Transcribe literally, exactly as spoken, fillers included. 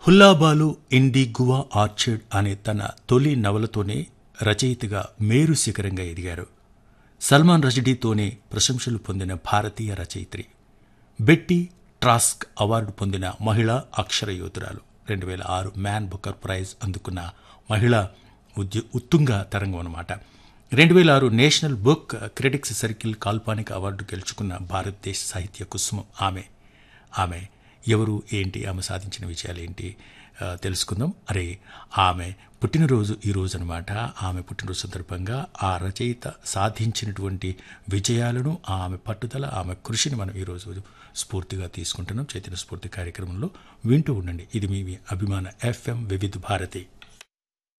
హుల్లాబాలు ఇండిగువా orchard అనే తన తొలి నవలతోనే రచయితగా మేరు శిఖరంగా ఎదిగారు. సల్మాన్ రష్డీతోనే ప్రశంసలు పొందిన భారతీయ రచయిత్రి. బెట్టీ ట్రాస్క్ అవార్డు పొందిన మహిళా అక్షరయోధురాలు. రెండు వేల ఆరు మ్యాన్ బుకర్ ప్రైజ్ అందుకున్న మహిళా ఉద్య ఉత్తుంగ తరంగం అన్నమాట. రెండు వేల ఆరు national book critics circle కాల్పానిక award గెలుచుకున్న భారతదేశ సాహిత్య కుసుమం ఆమె. ఆమె ఎవరు, ఏంటి, ఆమె సాధించిన విజయాలు ఏంటి తెలుసుకుందాం. అరే, ఆమె పుట్టినరోజు ఈరోజు అనమాట. ఆమె పుట్టినరోజు సందర్భంగా ఆ రచయిత సాధించినటువంటి విజయాలను, ఆమె పట్టుదల, ఆమె కృషిని మనం ఈరోజు స్ఫూర్తిగా తీసుకుంటున్నాం. చైతన్య స్ఫూర్తి కార్యక్రమంలో వింటూ ఉండండి. ఇది మీ అభిమాన ఎఫ్ఎం వివిధ భారతి.